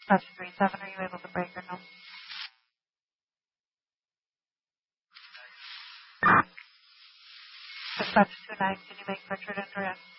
Dispatch 37, are you able to break or no? Dispatch 29, can you make Richard enter in?